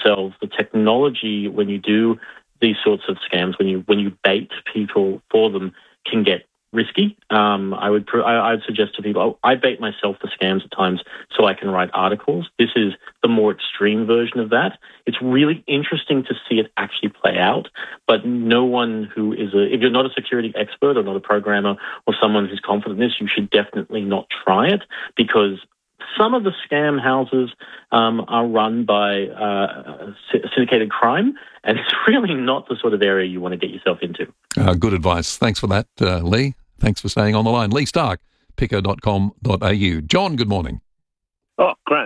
themselves, the technology when you do these sorts of scams, when you bait people for them, can get risky. I'd suggest to people, I bait myself for scams at times so I can write articles. This is the more extreme version of that. It's really interesting to see it actually play out, but no one who is if you're not a security expert or not a programmer or someone who's confident in this, you should definitely not try it, because some of the scam houses are run by syndicated crime, and it's really not the sort of area you want to get yourself into. Good advice. Thanks for that, Lee. Thanks for staying on the line. Lee Stark, picker.com.au. John, good morning. Oh, Grant.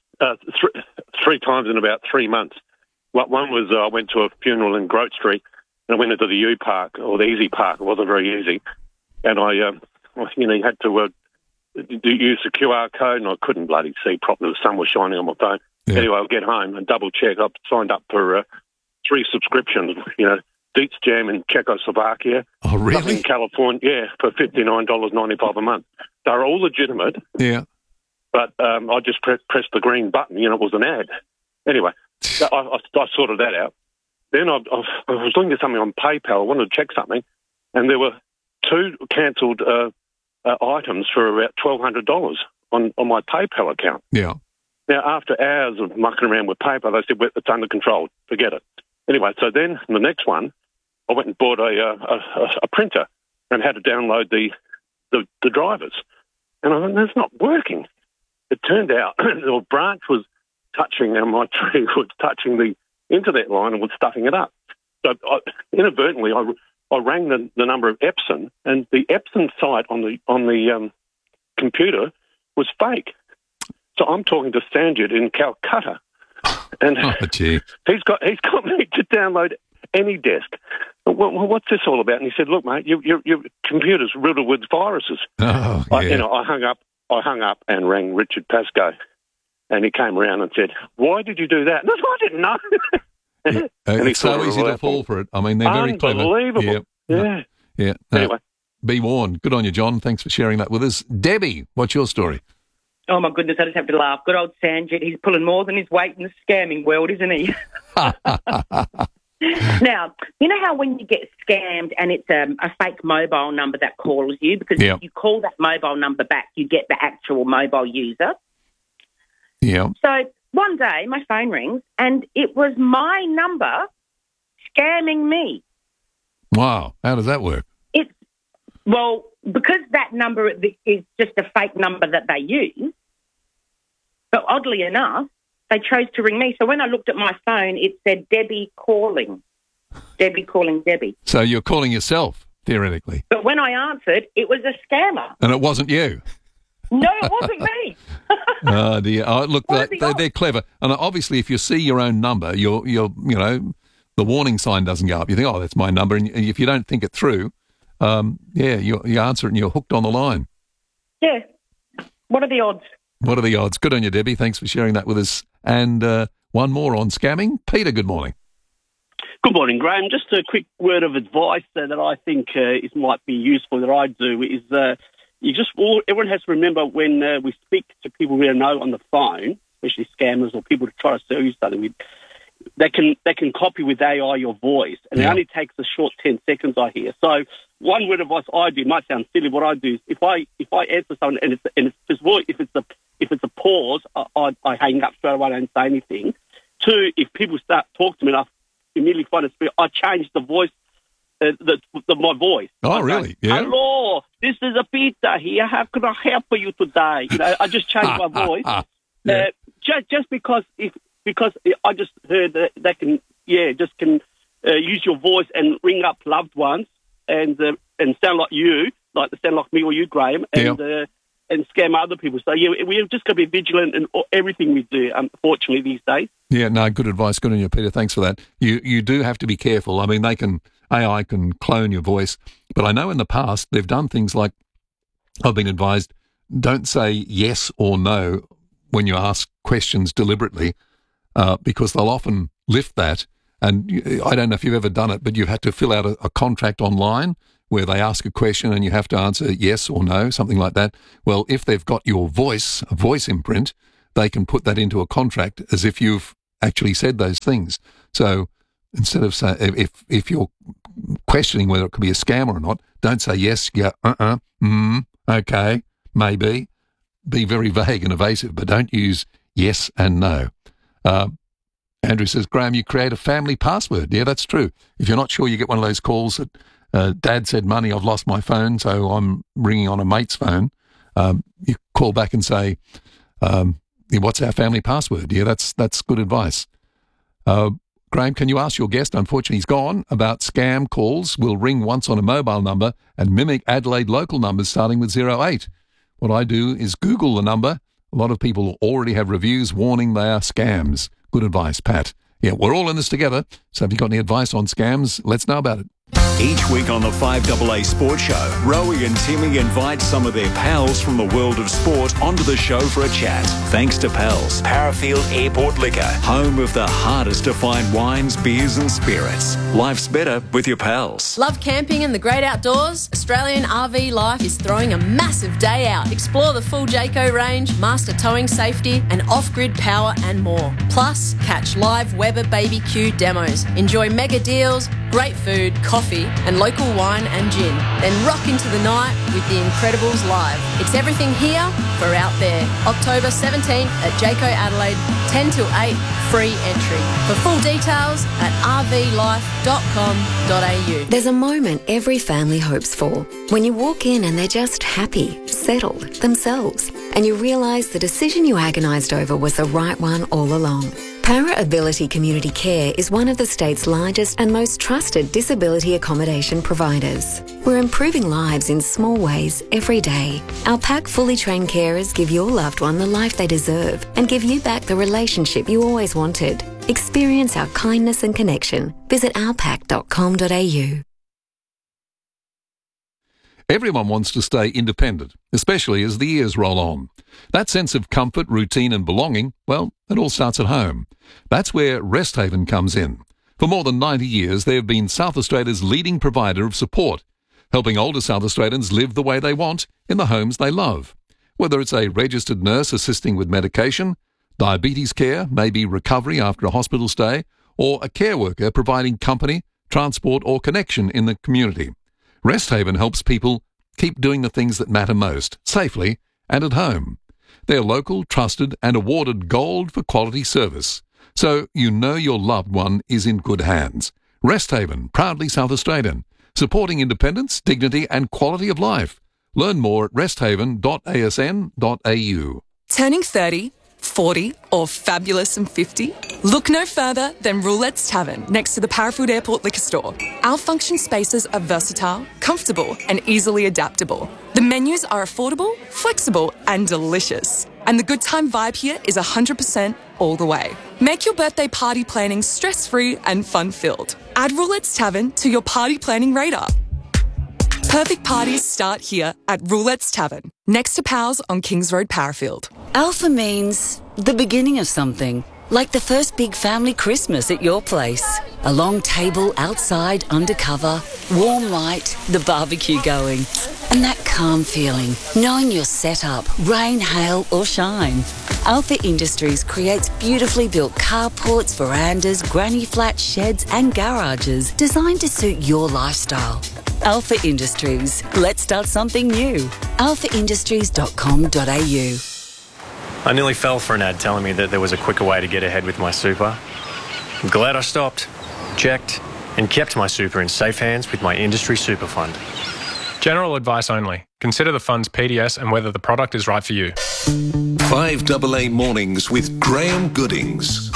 Three times in about 3 months. One was I went to a funeral in Grote Street, and I went into the U Park, or the Easy Park. It wasn't very easy. And I, you had to use the QR code, and I couldn't bloody see properly. The sun was shining on my phone. Yeah. Anyway, I'll get home and double-check. I've signed up for 3 subscriptions, Dietz Jam in Czechoslovakia. Oh, really? In California, yeah, for $59.95 a month. They're all legitimate. Yeah. But I just pressed the green button. It was an ad. Anyway, I sorted that out. Then I was looking at something on PayPal. I wanted to check something, and there were 2 cancelled items for about $1,200 on my PayPal account. Yeah. Now, after hours of mucking around with PayPal, they said, well, it's under control. Forget it. Anyway, so then the next one, I went and bought a printer and had to download the drivers. And I thought, that's not working. It turned out the branch was touching, and my tree was touching the internet line and was stuffing it up. So inadvertently, I rang the number of Epson, and the Epson site on the computer was fake. So I'm talking to Sanjit in Calcutta, and he's got me to download AnyDesk. What's this all about? And he said, "Look, mate, your computer's riddled with viruses." Oh, yeah. I hung up and rang Richard Pascoe, and he came around and said, "Why did you do that?" And I didn't know. It's so easy to fall for it. I mean, they're very clever. Unbelievable. Yeah. Anyway. Be warned. Good on you, John. Thanks for sharing that with us. Debbie, what's your story? Oh, my goodness, I just have to laugh. Good old Sanjit, he's pulling more than his weight in the scamming world, isn't he? Now, you know how when you get scammed and it's a fake mobile number that calls you, because if you call that mobile number back, you get the actual mobile user? Yeah. So one day my phone rings and it was my number scamming me. Wow. How does that work? Well, because that number is just a fake number that they use, but oddly enough, they chose to ring me. So when I looked at my phone, it said Debbie calling. Debbie calling Debbie. So you're calling yourself, theoretically. But when I answered, it was a scammer. And it wasn't you. No, it wasn't me. Oh, dear. Oh, look, they're clever. And obviously, if you see your own number, you're the warning sign doesn't go up. You think, oh, that's my number. And if you don't think it through, you answer it and you're hooked on the line. Yeah. What are the odds? What are the odds? Good on you, Debbie. Thanks for sharing that with us. And one more on scamming. Peter, good morning. Good morning, Graham. Just a quick word of advice that I think it might be useful that I do is everyone has to remember when we speak to people we don't know on the phone, especially scammers or people to try to sell you something, they can copy with AI your voice, and it only takes a short 10 seconds, I hear. So one word of advice I do, might sound silly, what I do is if I answer someone and it's just voice, if it's a pause, I hang up straight away, I don't say anything. 2, if people start talking to me and I immediately find a spirit, I change the voice, my voice. Oh, really? Yeah. Hello, this is a Peter here. How can I help you today? I just change my voice. Just because I just heard that they can use your voice and ring up loved ones and sound like you, sound like me or you, Graham, and scam other people. So we're just going to be vigilant in everything we do, unfortunately, these days. Yeah, no, good advice. Good on you, Peter. Thanks for that. You do have to be careful. I mean, AI can clone your voice, but I know in the past they've done things like, I've been advised, don't say yes or no when you ask questions deliberately, because they'll often lift that. And I don't know if you've ever done it, but you've had to fill out a contract online where they ask a question and you have to answer yes or no, something like that. Well, if they've got your voice, a voice imprint, they can put that into a contract as if you've actually said those things. So instead of saying, if you're questioning whether it could be a scam or not, don't say yes, yeah, okay, maybe. Be very vague and evasive, but don't use yes and no. Andrew says, Graham, you create a family password. Yeah, that's true. If you're not sure, you get one of those calls that Dad said, Money, I've lost my phone, so I'm ringing on a mate's phone. You call back and say, what's our family password? Yeah, that's good advice. Graham, can you ask your guest, unfortunately he's gone, about scam calls? Will ring once on a mobile number and mimic Adelaide local numbers starting with 08. What I do is Google the number. A lot of people already have reviews warning they are scams. Good advice, Pat. Yeah, we're all in this together, so if you've got any advice on scams, let's know about it. Each week on the 5AA Sports Show, Rowie and Timmy invite some of their pals from the world of sport onto the show for a chat. Thanks to Pals, Parafield Airport Liquor, home of the hardest to find wines, beers and spirits. Life's better with your pals. Love camping and the great outdoors? Australian RV Life is throwing a massive day out. Explore the full Jayco range, master towing safety and off-grid power and more. Plus, catch live Weber BBQ demos. Enjoy mega deals, great food, coffee and local wine and gin. Then rock into the night with The Incredibles live. It's everything here for out there. October 17th at Jayco Adelaide, 10 till 8, free entry. For full details at rvlife.com.au. There's a moment every family hopes for. When you walk in and they're just happy, settled, themselves, and you realise the decision you agonised over was the right one all along. Para Ability Community Care is one of the state's largest and most trusted disability accommodation providers. We're improving lives in small ways every day. Our PAC fully trained carers give your loved one the life they deserve and give you back the relationship you always wanted. Experience our kindness and connection. Visit ourpac.com.au. Everyone wants to stay independent, especially as the years roll on. That sense of comfort, routine and belonging, well, it all starts at home. That's where Resthaven comes in. For more than 90 years, they have been South Australia's leading provider of support, helping older South Australians live the way they want in the homes they love. Whether it's a registered nurse assisting with medication, diabetes care, maybe recovery after a hospital stay, or a care worker providing company, transport or connection in the community. Resthaven helps people keep doing the things that matter most, safely and at home. They're local, trusted and awarded gold for quality service. So you know your loved one is in good hands. Resthaven, proudly South Australian, supporting independence, dignity and quality of life. Learn more at resthaven.asn.au. Turning 30, 40 or fabulous and 50? Look no further than Roulette's Tavern next to the Parafield Airport Liquor Store. Our function spaces are versatile, comfortable and easily adaptable. The menus are affordable, flexible and delicious. And the good time vibe here is 100% all the way. Make your birthday party planning stress-free and fun-filled. Add Roulette's Tavern to your party planning radar. Perfect parties start here at Roulette's Tavern, next to Powell's on Kings Road, Parafield. Alpha means the beginning of something, like the first big family Christmas at your place. A long table outside, undercover, warm light, the barbecue going, and that calm feeling, knowing you're set up, rain, hail or shine. Alpha Industries creates beautifully built carports, verandas, granny flats, sheds and garages designed to suit your lifestyle. Alpha Industries. Let's start something new. alphaindustries.com.au. I nearly fell for an ad telling me that there was a quicker way to get ahead with my super. I'm glad I stopped, checked, and kept my super in safe hands with my industry super fund. General advice only. Consider the fund's PDS and whether the product is right for you. 5AA Mornings with Graham Goodings.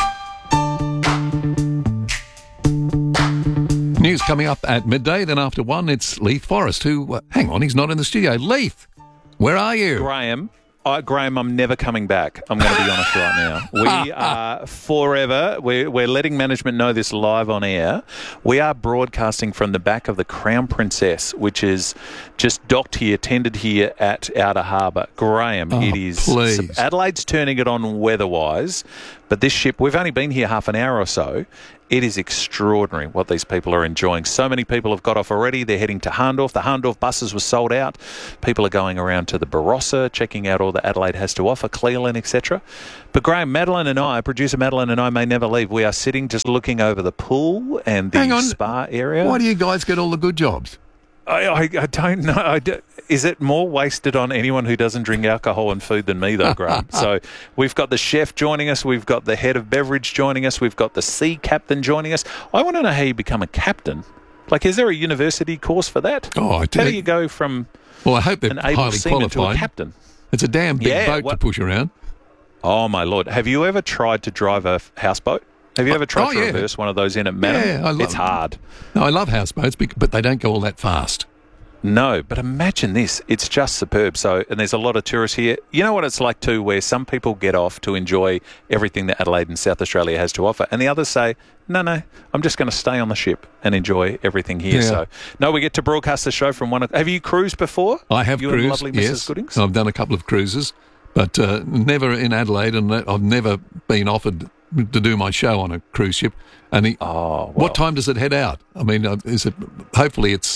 News coming up at midday, then after 1, it's Leith Forrest, who, hang on, he's not in the studio. Leith, where are you? Graham, I'm never coming back. I'm going to be honest right now. We are forever. We're letting management know this live on air. We are broadcasting from the back of the Crown Princess, which is just docked here, tended here at Outer Harbour. Graham, it is... Please. Adelaide's turning it on weather-wise, But this ship, we've only been here half an hour or so. It is extraordinary what these people are enjoying. So many people have got off already. They're heading to Hahndorf. The Hahndorf buses were sold out. People are going around to the Barossa, checking out all that Adelaide has to offer, Cleland, etc. But Graham, producer Madeline and I may never leave. We are sitting just looking over the pool and the spa area. Why do you guys get all the good jobs? I don't know. Is it more wasted on anyone who doesn't drink alcohol and food than me, though, Graham? So we've got the chef joining us. We've got the head of beverage joining us. We've got the sea captain joining us. I want to know how you become a captain. Like, is there a university course for that? Oh, how do you go from I hope they're an able highly seaman qualified. to a captain? It's a damn big boat to push around. Oh, my Lord. Have you ever tried to drive a houseboat? Have you ever tried to reverse one of those in at Manning? Yeah, it's hard. No, I love houseboats, but they don't go all that fast. No, but imagine this. It's just superb. So, and there's a lot of tourists here. You know what it's like too, where some people get off to enjoy everything that Adelaide and South Australia has to offer, and the others say, no, I'm just going to stay on the ship and enjoy everything here. Yeah. So, no, we get to broadcast the show from one. Have you cruised before? I have cruised, and lovely Mrs. yes. Goodings? I've done a couple of cruises, but never in Adelaide, and I've never been offered to do my show on a cruise ship. And what time does it head out? I mean, is it? Hopefully, it's.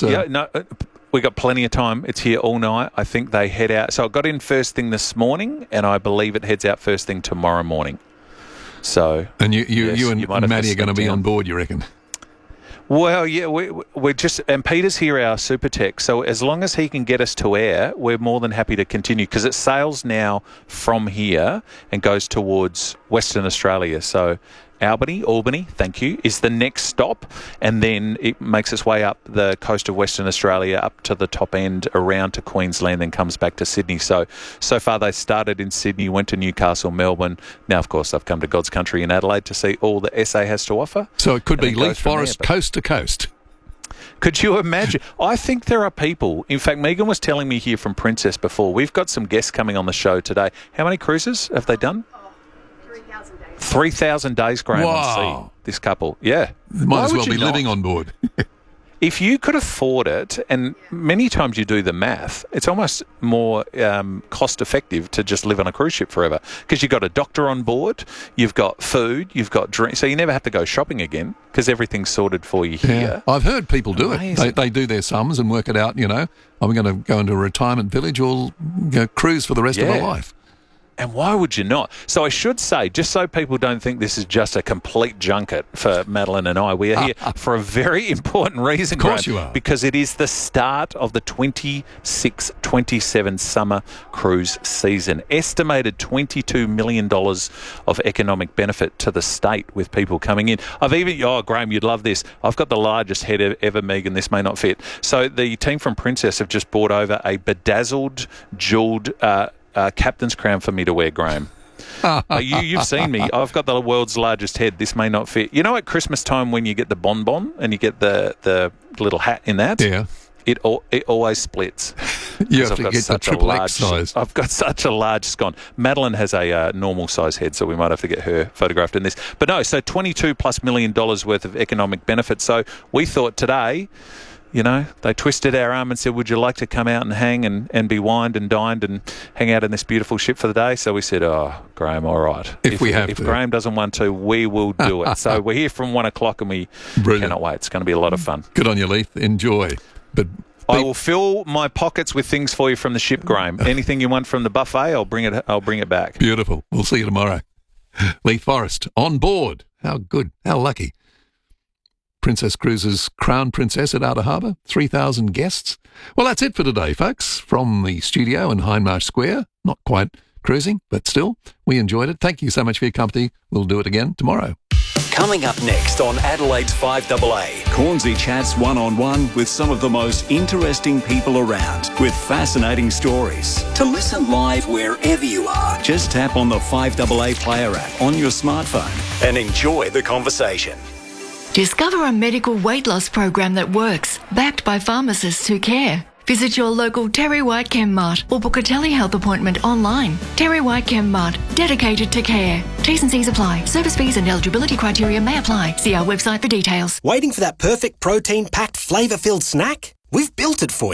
We got plenty of time. It's here all night. I think they head out. So I got in first thing this morning, and I believe it heads out first thing tomorrow morning. So, and you and Maddie are going to be on board, you reckon? Well, yeah, we're just, and Peter's here, our super tech. So as long as he can get us to air, we're more than happy to continue, because it sails now from here and goes towards Western Australia. So Albany, thank you, is the next stop, and then it makes its way up the coast of Western Australia up to the top end, around to Queensland, then comes back to Sydney. So far they started in Sydney, went to Newcastle, Melbourne. Now, of course, they've come to God's country in Adelaide to see all the SA has to offer. So it could be Leith Forest coast to coast. Could you imagine? I think there are people. In fact, Megan was telling me here from Princess before, we've got some guests coming on the show today. How many cruises have they done? 3,000 days, Graham, on sea, this couple. Yeah. They might as well be living on board. If you could afford it, and many times you do the math, it's almost more cost-effective to just live on a cruise ship forever, because you've got a doctor on board, you've got food, you've got drink, so you never have to go shopping again because everything's sorted for you here. Yeah. I've heard people do it. They do their sums and work it out, I'm going to go into a retirement village or cruise for the rest of my life. And why would you not? So I should say, just so people don't think this is just a complete junket for Madeline and I, we are here for a very important reason. Of course you are. Because it is the start of the 26-27 summer cruise season. Estimated $22 million of economic benefit to the state with people coming in. Graham, you'd love this. I've got the largest head ever, Megan. This may not fit. So the team from Princess have just brought over a bedazzled, jewelled captain's crown for me to wear, Graham. You've seen me. I've got the world's largest head. This may not fit. You know, at Christmas time when you get the bonbon and you get the little hat in that? Yeah. It always splits. You have to get the triple X size. I've got such a large scone. Madeline has a normal size head, so we might have to get her photographed in this. But no, so $22+ million worth of economic benefit. So we thought today, they twisted our arm and said, would you like to come out and hang and be wined and dined and hang out in this beautiful ship for the day? So we said, Graham, all right. If Graham doesn't want to, we will do it. So we're here from 1 o'clock and we cannot wait. It's going to be a lot of fun. Good on you, Leith. Enjoy. But I will fill my pockets with things for you from the ship, Graham. Anything you want from the buffet, I'll bring it back. Beautiful. We'll see you tomorrow. Leith Forest on board. How good. How lucky. Princess Cruises Crown Princess at Outer Harbour, 3,000 guests. Well, that's it for today, folks. From the studio in Hindmarsh Square, not quite cruising, but still, we enjoyed it. Thank you so much for your company. We'll do it again tomorrow. Coming up next on Adelaide's 5AA, Cornsey chats one-on-one with some of the most interesting people around with fascinating stories. To listen live wherever you are, just tap on the 5AA Player app on your smartphone and enjoy the conversation. Discover a medical weight loss program that works, backed by pharmacists who care. Visit your local Terry White Chem Mart or book a telehealth appointment online. Terry White Chem Mart, dedicated to care. T's and C's apply. Service fees and eligibility criteria may apply. See our website for details. Waiting for that perfect protein-packed, flavour-filled snack? We've built it for you.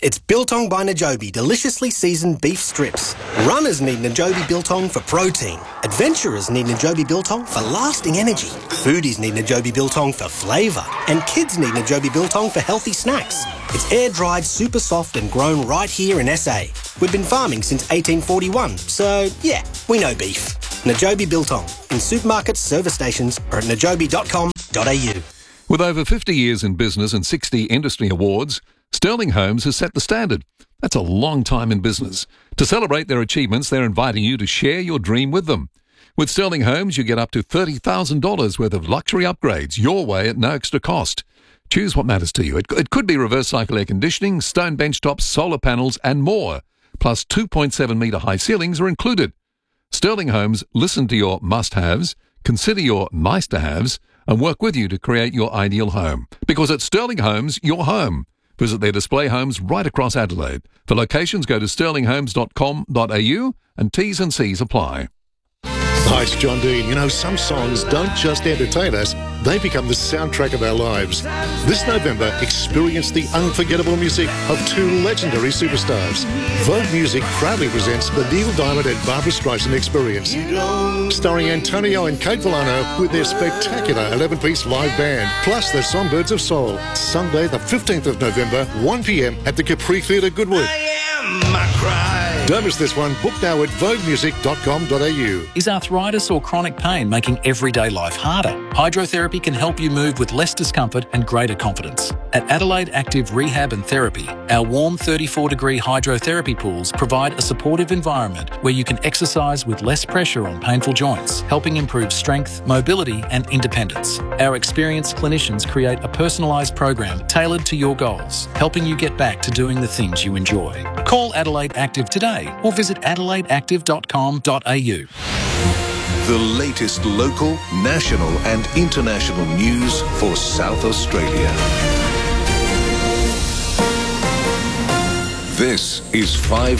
It's Biltong by Najobi deliciously seasoned beef strips. Runners need Najobi Biltong for protein. Adventurers need Najobi Biltong for lasting energy. Foodies need Najobi Biltong for flavour. And kids need Najobi Biltong for healthy snacks. It's air-dried, super soft and grown right here in SA. We've been farming since 1841, so yeah, we know beef. Najobi Biltong in supermarkets, service stations or at najobi.com.au. With over 50 years in business and 60 industry awards, Sterling Homes has set the standard. That's a long time in business. To celebrate their achievements, they're inviting you to share your dream with them. With Sterling Homes, you get up to $30,000 worth of luxury upgrades your way at no extra cost. Choose what matters to you. It could be reverse cycle air conditioning, stone bench tops, solar panels and more. Plus 2.7 metre high ceilings are included. Sterling Homes listen to your must-haves, consider your nice-to-haves and work with you to create your ideal home. Because at Sterling Homes, your home. Visit their display homes right across Adelaide. For locations, go to sterlinghomes.com.au and T's and C's apply. Hi, it's John Dean. You know, some songs don't just entertain us, they become the soundtrack of our lives. This November, experience the unforgettable music of two legendary superstars. Vogue Music proudly presents the Neil Diamond and Barbra Streisand Experience, starring Antonio and Kate Villano with their spectacular 11-piece live band, plus the Songbirds of Soul. Sunday, the 15th of November, 1 p.m. at the Capri Theatre, Goodwood. Don't miss this one. Book now at voguemusic.com.au. Is arthritis or chronic pain making everyday life harder? Hydrotherapy can help you move with less discomfort and greater confidence. At Adelaide Active Rehab and Therapy, our warm 34-degree hydrotherapy pools provide a supportive environment where you can exercise with less pressure on painful joints, helping improve strength, mobility and independence. Our experienced clinicians create a personalised program tailored to your goals, helping you get back to doing the things you enjoy. Call Adelaide Active today or visit adelaideactive.com.au. The latest local, national and international news for South Australia. This is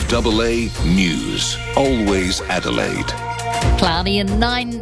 5AA News, always Adelaide. Cloudy and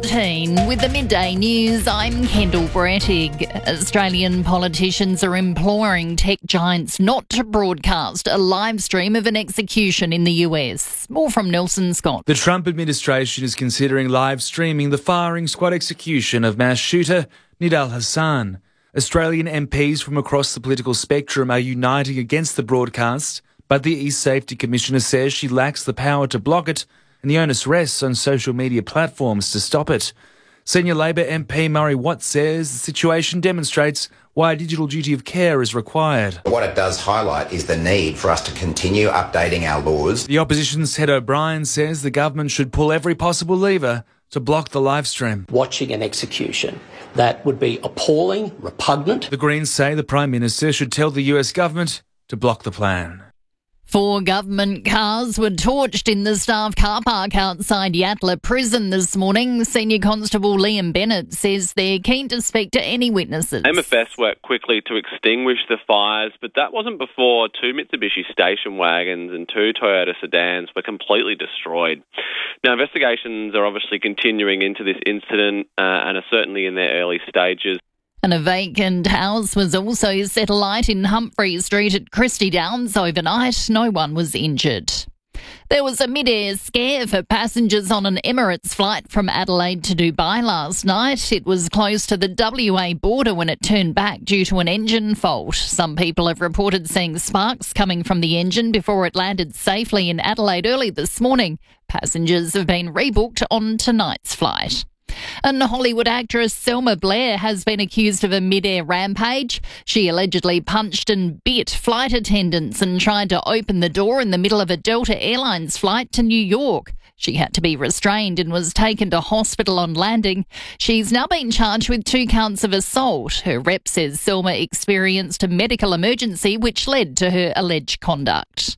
19 with the midday news. I'm Kendall Brettig. Australian politicians are imploring tech giants not to broadcast a live stream of an execution in the US. More from Nelson Scott. The Trump administration is considering live streaming the firing squad execution of mass shooter Nidal Hassan. Australian MPs from across the political spectrum are uniting against the broadcast, but the East Safety Commissioner says she lacks the power to block it, and the onus rests on social media platforms to stop it. Senior Labor MP Murray Watt says the situation demonstrates why a digital duty of care is required. What it does highlight is the need for us to continue updating our laws. The opposition's Ted O'Brien says the government should pull every possible lever to block the live stream. Watching an execution that would be appalling, repugnant. The Greens say the Prime Minister should tell the US government to block the plan. 4 government cars were torched in the staff car park outside Yatala Prison this morning. Senior Constable Liam Bennett says they're keen to speak to any witnesses. MFS worked quickly to extinguish the fires, but that wasn't before 2 Mitsubishi station wagons and 2 Toyota sedans were completely destroyed. Now, investigations are obviously continuing into this incident and are certainly in their early stages. And a vacant house was also set alight in Humphrey Street at Christie Downs overnight. No one was injured. There was a mid-air scare for passengers on an Emirates flight from Adelaide to Dubai last night. It was close to the WA border when it turned back due to an engine fault. Some people have reported seeing sparks coming from the engine before it landed safely in Adelaide early this morning. Passengers have been rebooked on tonight's flight. And Hollywood actress Selma Blair has been accused of a mid-air rampage. She allegedly punched and bit flight attendants and tried to open the door in the middle of a Delta Airlines flight to New York. She had to be restrained and was taken to hospital on landing. She's now been charged with 2 counts of assault. Her rep says Selma experienced a medical emergency which led to her alleged conduct.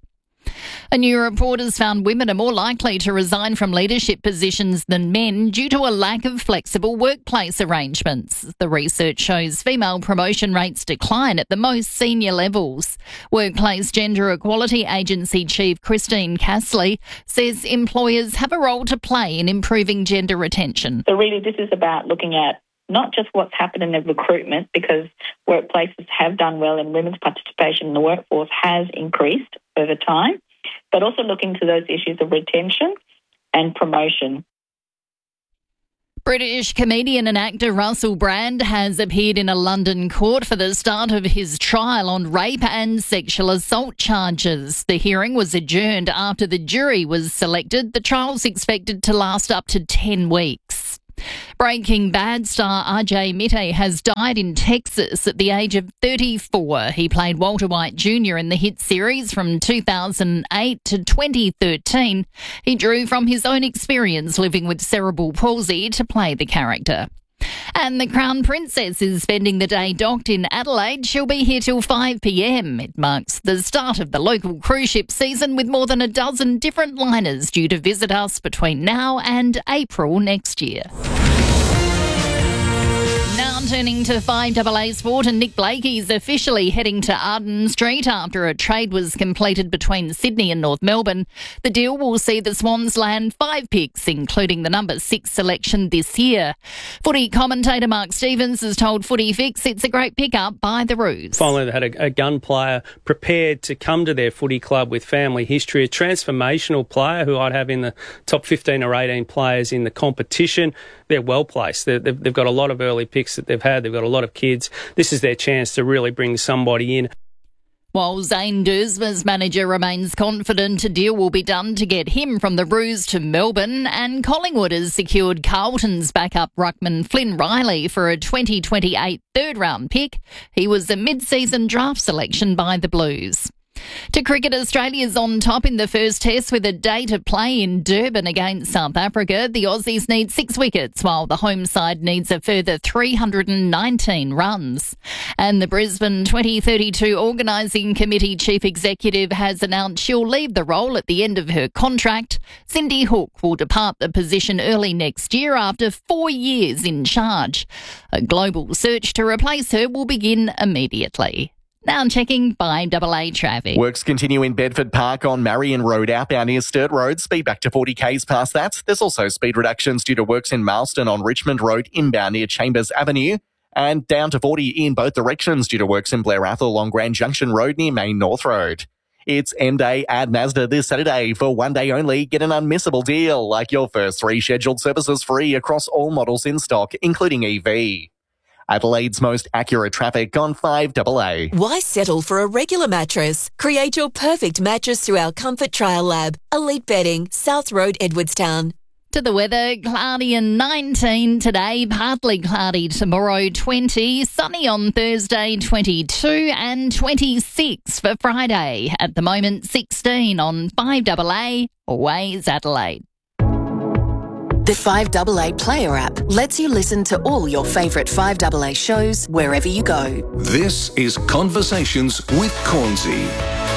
A new report has found women are more likely to resign from leadership positions than men due to a lack of flexible workplace arrangements. The research shows female promotion rates decline at the most senior levels. Workplace Gender Equality Agency Chief Christine Castley says employers have a role to play in improving gender retention. So really this is about looking at not just what's happened in the recruitment, because workplaces have done well and women's participation in the workforce has increased over time, but also looking to those issues of retention and promotion. British comedian and actor Russell Brand has appeared in a London court for the start of his trial on rape and sexual assault charges. The hearing was adjourned after the jury was selected. The trial's expected to last up to 10 weeks. Breaking Bad star RJ Mitte has died in Texas at the age of 34. He played Walter White Jr. in the hit series from 2008 to 2013. He drew from his own experience living with cerebral palsy to play the character. And the Crown Princess is spending the day docked in Adelaide. She'll be here till 5 p.m. It marks the start of the local cruise ship season, with more than a dozen different liners due to visit us between now and April next year. Now turning to 5AA Sport, and Nick Blakey's officially heading to Arden Street after a trade was completed between Sydney and North Melbourne. The deal will see the Swans land 5 picks, including the number 6 selection this year. Footy commentator Mark Stevens has told Footy Fix it's a great pickup by the Roos. Finally, they had a gun player prepared to come to their footy club with family history, a transformational player who I'd have in the top 15 or 18 players in the competition. They're well placed. They've got a lot of early picks that they've had. They've got a lot of kids. This is their chance to really bring somebody in. While Zane Duursma's manager remains confident a deal will be done to get him from the Roos to Melbourne, and Collingwood has secured Carlton's backup ruckman Flynn Riley for a 2028 third-round pick. He was a mid-season draft selection by the Blues. To cricket, Australia's on top in the first test with a day to play in Durban against South Africa. The Aussies need 6 wickets, while the home side needs a further 319 runs. And the Brisbane 2032 Organising Committee Chief Executive has announced she'll leave the role at the end of her contract. Cindy Hook will depart the position early next year after 4 years in charge. A global search to replace her will begin immediately. Now checking 5AA traffic. Works continue in Bedford Park on Marion Road outbound near Sturt Road. Speed back to 40 k's past that. There's also speed reductions due to works in Marston on Richmond Road inbound near Chambers Avenue. And down to 40 in both directions due to works in Blair Athol on Grand Junction Road near Main North Road. It's M-Day at Mazda this Saturday. For 1 day only, get an unmissable deal, like your first 3 scheduled services free across all models in stock, including EV. Adelaide's most accurate traffic on 5AA. Why settle for a regular mattress? Create your perfect mattress through our Comfort Trial Lab. Elite Bedding, South Road, Edwardstown. To the weather, cloudy and 19 today, partly cloudy tomorrow, 20, sunny on Thursday, 22 and 26 for Friday. At the moment, 16 on 5AA, always Adelaide. The 5AA Player app lets you listen to all your favourite 5AA shows wherever you go. This is Conversations with Cornsey.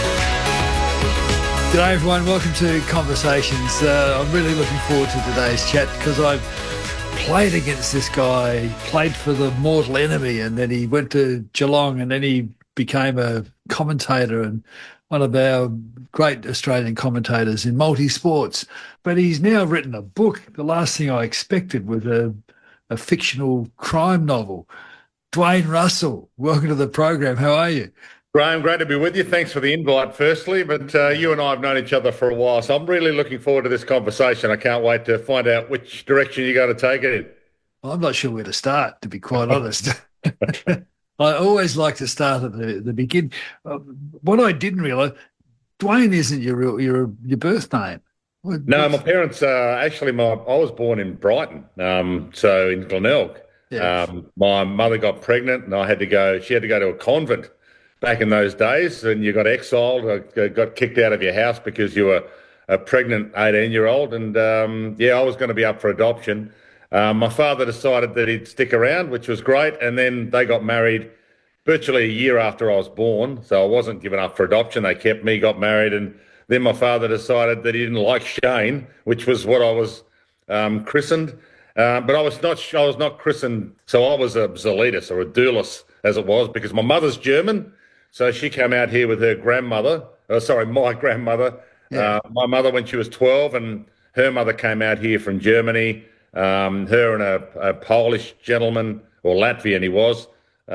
G'day everyone, welcome to Conversations. I'm really looking forward to today's chat because I've played against this guy. He played for the mortal enemy and then he went to Geelong and then he became a commentator and one of our great Australian commentators in multi-sports. But he's now written a book. The last thing I expected was a fictional crime novel. Dwayne Russell, welcome to the program. How are you? Graham, great to be with you. Thanks for the invite, firstly. But you and I have known each other for a while, so I'm really looking forward to this conversation. I can't wait to find out which direction you're going to take it in. Well, I'm not sure where to start, to be quite honest. I always like to start at the beginning. What I didn't realise, Dwayne isn't your birth name. No, my parents I was born in Brighton, so in Glenelg. Yes. My mother got pregnant, and she had to go to a convent back in those days, and you got exiled, got kicked out of your house because you were a pregnant 18-year-old, and I was going to be up for adoption. My father decided that he'd stick around, which was great, and then they got married virtually a year after I was born, so I wasn't given up for adoption. They kept me, got married, and then my father decided that he didn't like Shane, which was what I was christened, but I was not christened, so I was a Zelitis or a Doulis, as it was, because my mother's German, so she came out here with her grandmother, my grandmother, my mother when she was 12, and her mother came out here from Germany Her and a Polish gentleman, or Latvian he was,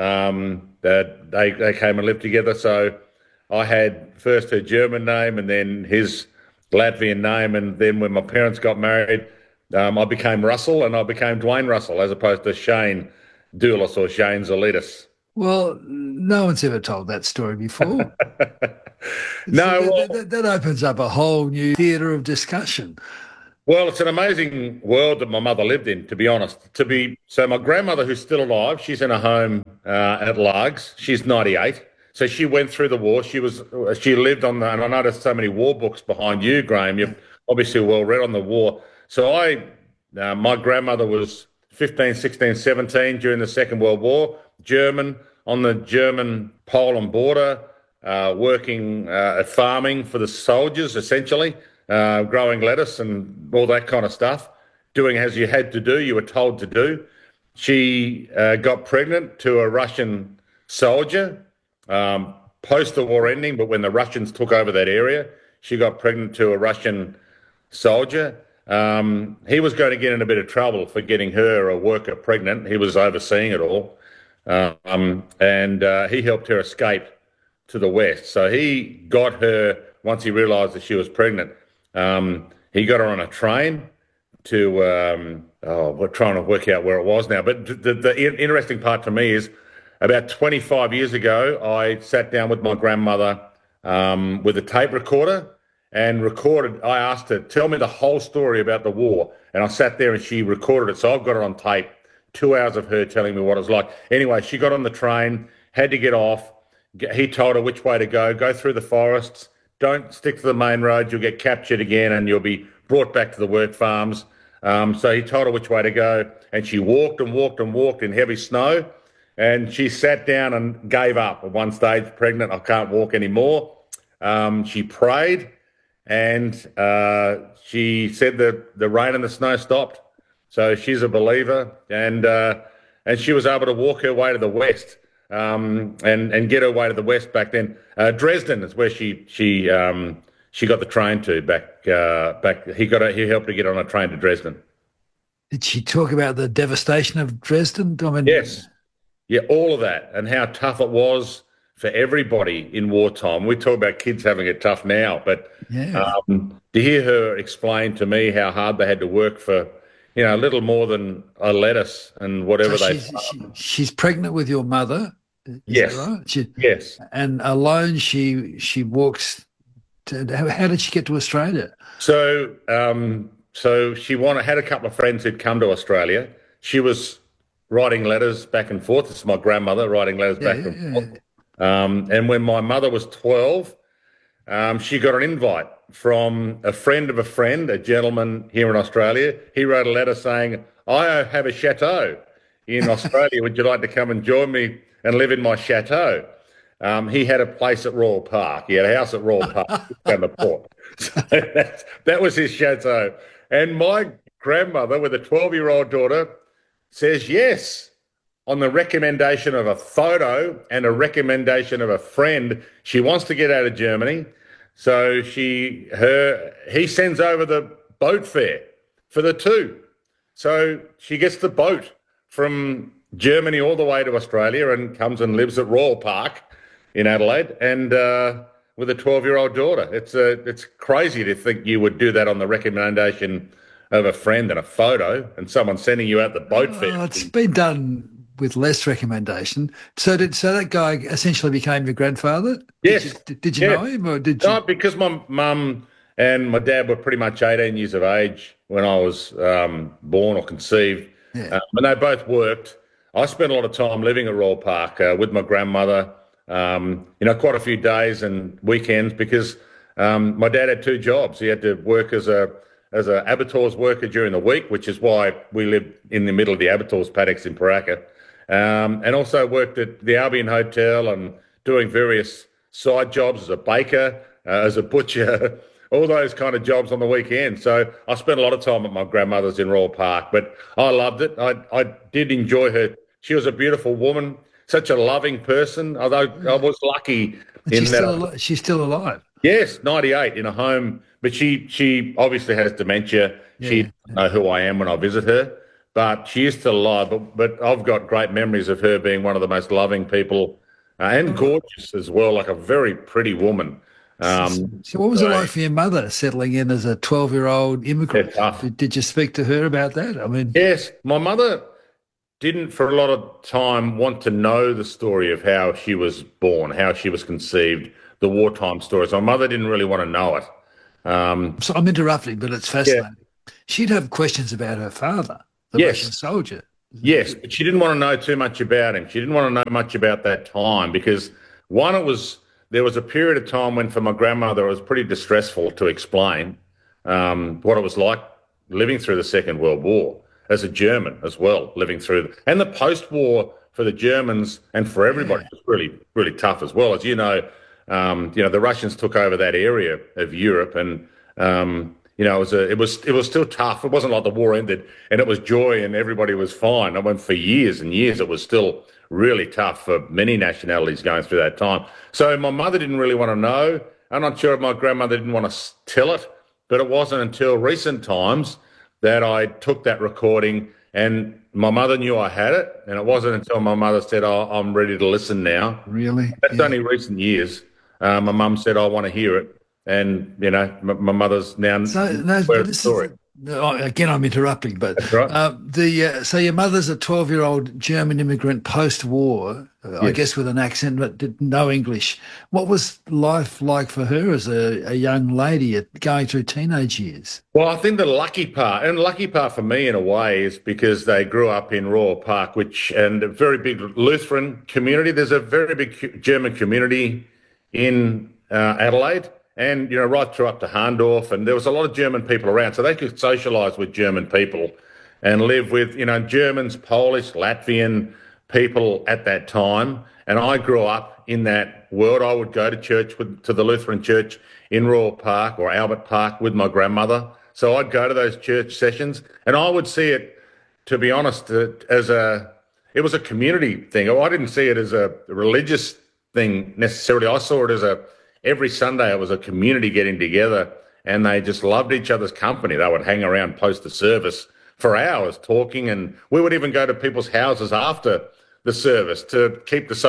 that they came and lived together. So I had first her German name and then his Latvian name. And then when my parents got married, I became Russell and I became Dwayne Russell as opposed to Shane Doulis or Shane Zolidis. Well, no one's ever told that story before. No. That opens up a whole new theatre of discussion. Well, it's an amazing world that my mother lived in, to be honest. So my grandmother, who's still alive, she's in a home at Largs. She's 98. So she went through the war. She lived on and I noticed so many war books behind you, Graham. You're obviously well read on the war. So my grandmother was 15, 16, 17 during the Second World War, German, on the German-Poland border, working at farming for the soldiers, essentially. Growing lettuce and all that kind of stuff, doing as you had to do, you were told to do. She got pregnant to a Russian soldier post the war ending, but when the Russians took over that area, she got pregnant to a Russian soldier. He was going to get in a bit of trouble for getting her, a worker, pregnant. He was overseeing it all. And he helped her escape to the West. So he got her, once he realised that she was pregnant, he got her on a train to, we're trying to work out where it was now. But the interesting part to me is about 25 years ago, I sat down with my grandmother with a tape recorder and recorded. I asked her, tell me the whole story about the war. And I sat there and she recorded it. So I've got it on tape, 2 hours of her telling me what it was like. Anyway, she got on the train, had to get off. He told her which way to go through the forests. Don't stick to the main road. You'll get captured again and you'll be brought back to the work farms. So he told her which way to go. And she walked and walked and walked in heavy snow. And she sat down and gave up at one stage, pregnant. I can't walk anymore. She prayed and she said that the rain and the snow stopped. So she's a believer. And she was able to walk her way to the West. And get her way to the West back then. Dresden is where she got the train to back. He helped her get on a train to Dresden. Did she talk about the devastation of Dresden? Yes, yeah, all of that and how tough it was for everybody in wartime. We talk about kids having it tough now, but to hear her explain to me how hard they had to work for, a little more than a lettuce and whatever she's pregnant with your mother. Yes. Right? Yes. And alone she walks how did she get to Australia? So she had a couple of friends who'd come to Australia. She was writing letters back and forth. This is my grandmother writing letters back and forth. And when my mother was 12, she got an invite from a friend of a friend, a gentleman here in Australia. He wrote a letter saying, I have a chateau in Australia. Would you like to come and join me and live in my chateau? He had a place at Royal Park. He had a house at Royal Park down the port. So that was his chateau. And my grandmother, with a 12-year-old daughter, says yes. On the recommendation of a photo and a recommendation of a friend, she wants to get out of Germany. So he sends over the boat fare for the two. So she gets the boat from Germany all the way to Australia and comes and lives at Royal Park in Adelaide and with a 12-year-old daughter. It's crazy to think you would do that on the recommendation of a friend and a photo and someone sending you out the boat fare. It's been done with less recommendation. So that guy essentially became your grandfather? Yes. Did you know him or did you? No, because my mum and my dad were pretty much 18 years of age when I was born or conceived. Yeah. And they both worked. I spent a lot of time living at Royal Park with my grandmother, quite a few days and weekends because my dad had two jobs. He had to work as a abattoirs worker during the week, which is why we lived in the middle of the abattoirs paddocks in Paraka, and also worked at the Albion Hotel and doing various side jobs as a baker, as a butcher, all those kind of jobs on the weekend. So I spent a lot of time at my grandmother's in Royal Park, but I loved it. I did enjoy her. She was a beautiful woman, such a loving person, although I was lucky in that. She's still alive. Yes, 98 in a home, but she obviously has dementia. Yeah. She doesn't know who I am when I visit her, but she is still alive. But I've got great memories of her being one of the most loving people and gorgeous as well, like a very pretty woman. So what was it like for your mother settling in as a 12-year-old immigrant? Did you speak to her about that? I mean, yes, my mother didn't for a lot of time want to know the story of how she was born, how she was conceived, the wartime stories. My mother didn't really want to know it. So I'm interrupting, but it's fascinating. Yeah. She'd have questions about her father, the Russian soldier. Yes, but she didn't want to know too much about him. She didn't want to know much about that time because, one, there was a period of time when for my grandmother it was pretty distressful to explain what it was like living through the Second World War as a German as well, living through and the post-war for the Germans and for everybody was really, really tough as well. As you know, the Russians took over that area of Europe and it was still tough. It wasn't like the war ended and it was joy and everybody was fine. I mean, for years and years it was still really tough for many nationalities going through that time. So my mother didn't really want to know. I'm not sure if my grandmother didn't want to tell it, but it wasn't until recent times that I took that recording and my mother knew I had it. And it wasn't until my mother said, "Oh, I'm ready to listen now." Really? That's only recent years. My mum said, "I want to hear it." And, my mother's now the story. Again, I'm interrupting, but that's right. So your mother's a 12-year-old German immigrant post-war, I guess with an accent, but didn't know English. What was life like for her as a young lady going through teenage years? Well, I think the lucky part for me in a way is because they grew up in Royal Park, and a very big Lutheran community. There's a very big German community in Adelaide. And, right through up to Harndorf, and there was a lot of German people around, so they could socialise with German people and live with, Germans, Polish, Latvian people at that time. And I grew up in that world. I would go to church, to the Lutheran church in Royal Park or Albert Park with my grandmother. So I'd go to those church sessions, and I would see it, to be honest, it was a community thing. I didn't see it as a religious thing necessarily. I saw it as every Sunday it was a community getting together and they just loved each other's company. They would hang around post the service for hours talking, and we would even go to people's houses after the service to keep the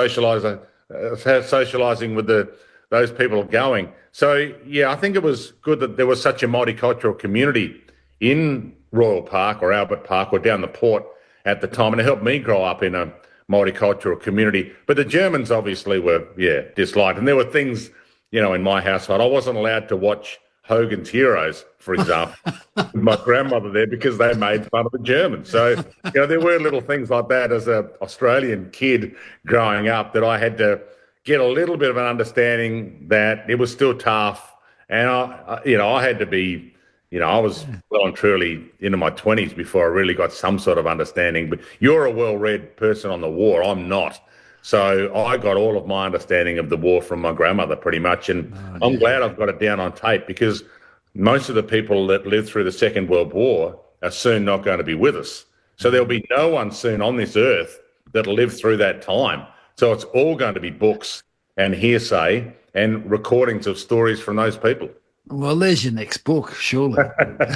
socialising with those people going. So, I think it was good that there was such a multicultural community in Royal Park or Albert Park or down the port at the time, and it helped me grow up in a multicultural community. But the Germans obviously were, disliked, and there were things, in my household. I wasn't allowed to watch Hogan's Heroes, for example, with my grandmother there because they made fun of the Germans. So, there were little things like that as an Australian kid growing up that I had to get a little bit of an understanding that it was still tough. And, I had to be, I was well and truly into my 20s before I really got some sort of understanding. But you're a well-read person on the war. I'm not. So I got all of my understanding of the war from my grandmother pretty much. And I'm glad I've got it down on tape because most of the people that lived through the Second World War are soon not going to be with us. So there'll be no one soon on this earth that'll live through that time. So it's all going to be books and hearsay and recordings of stories from those people. Well, there's your next book, surely.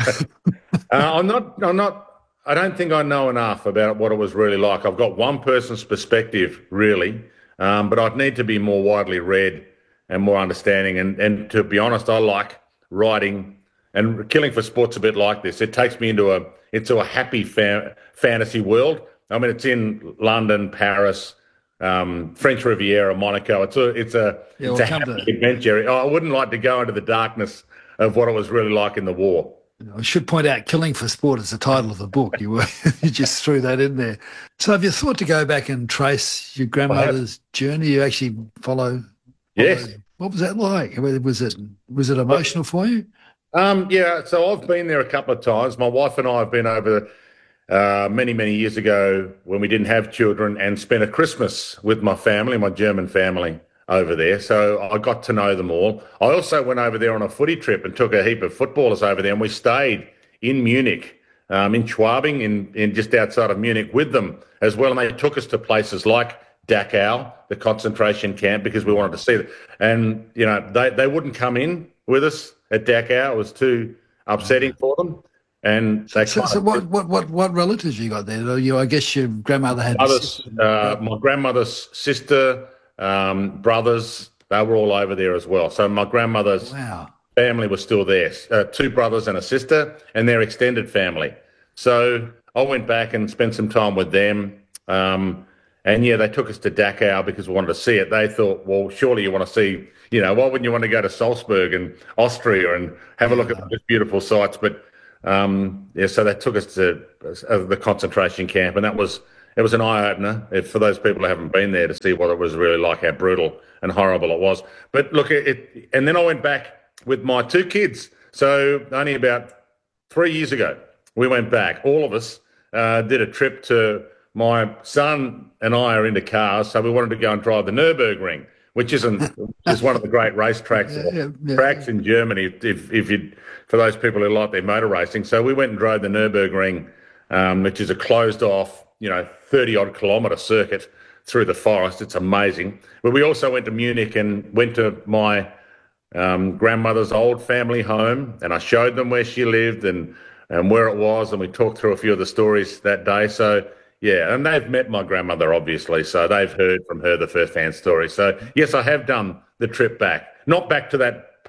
I don't think I know enough about what it was really like. I've got one person's perspective, really, but I'd need to be more widely read and more understanding. And to be honest, I like writing, and Killing for Sport's a bit like this. It takes me into a happy fantasy world. I mean, it's in London, Paris, French Riviera, Monaco. It's a happy adventure. I wouldn't like to go into the darkness of what it was really like in the war. I should point out Killing for Sport is the title of the book. You just threw that in there. So have you thought to go back and trace your grandmother's journey? You actually follow? Yes. What was that like? Was it emotional for you? So I've been there a couple of times. My wife and I have been over many, many years ago when we didn't have children and spent a Christmas with my family, my German family, over there. So I got to know them all. I also went over there on a footy trip and took a heap of footballers over there, and we stayed in Munich, in Schwabing, in just outside of Munich with them as well. And they took us to places like Dachau, the concentration camp, because we wanted to see it. And, you know, they wouldn't come in with us at Dachau. It was too upsetting for them. And they so what relatives you got there? I guess your grandmother had my grandmother's sister, brothers, they were all over there as well. So my grandmother's family was still there, 2 brothers and a sister, and their extended family. So I went back and spent some time with them. And, yeah, they took us to Dachau because we wanted to see it. They thought, well, surely you want to see, you know, why wouldn't you want to go to Salzburg and Austria and have a look at those beautiful sights? But, so they took us to the concentration camp, and it was an eye-opener for those people who haven't been there to see what it was really like, how brutal and horrible it was. But, look, and then I went back with my 2 kids. So only about 3 years ago, we went back. All of us did a trip to... My son and I are into cars, so we wanted to go and drive the Nürburgring, which is one of the great race tracks in Germany. If you, for those people who like their motor racing, so we went and drove the Nürburgring, which is a closed off, 30-odd kilometre circuit through the forest. It's amazing. But we also went to Munich and went to my grandmother's old family home, and I showed them where she lived and where it was, and we talked through a few of the stories that day. So. Yeah, and they've met my grandmother, obviously, so they've heard from her the first-hand story. So, yes, I have done the trip back. Not back to that